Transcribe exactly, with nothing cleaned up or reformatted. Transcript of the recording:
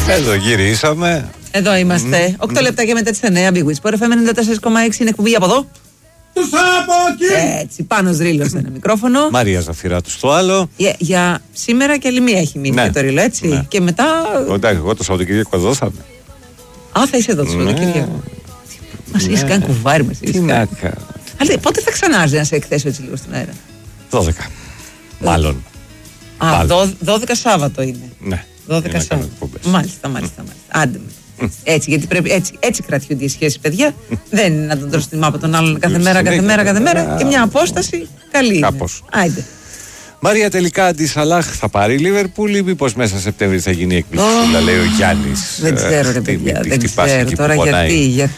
Εδώ γυρίσαμε. Εδώ είμαστε. Mm. οκτώ λεπτά και μετά τις εννιά. Big Wins. Πορ εφ εμ ενενήντα τέσσερα κόμμα έξι είναι εκπομπή από εδώ. Τους από εκεί. Έτσι, Πάνος Ρήλος σε ένα μικρόφωνο. Μαρία Ζαφυράτου στο άλλο. Για, για σήμερα και άλλη μία έχει μείνει Ναι. το Ρήλο, έτσι. Ναι. Και μετά. Εντάξει, εγώ το Σαββατοκύριακο εδώ θα είμαι. Α, θα είσαι εδώ το Σαββατοκύριακο. Μας έχεις κάνει κουβάρι μας. Τι να κάνω. Αλλά πότε θα ξανάρθει να σε εκθέσω έτσι λίγο στην αέρα? δώδεκα. Μάλλον. Α, Μάλλον. δώ- δώδεκα Σάββατο είναι. Ναι. δώδεκα Για να κάνω Σάββατο. εκπομπές. Μάλιστα, μάλιστα, μάλιστα. Άντε με. Έτσι, γιατί πρέπει, έτσι, έτσι κρατιούνται οι σχέσεις, παιδιά. Δεν είναι να τον τρως τη μάπα τον άλλον κάθε μέρα, κάθε μέρα, κάθε μέρα. Και μια απόσταση καλή είναι. Κάπως. Άιντε. Μαρία, τελικά αντι Σαλάχ θα πάρει η Λίβερπουλ ή μήπως μέσα Σεπτέμβρη θα γίνει η εκπληκτική, λέει ο Γιάννης. Δεν ξέρω, ρε Ε, παιδιά. τι Δεν χτυπάς ξέρω εκεί που τώρα πονάει. γιατί. γιατί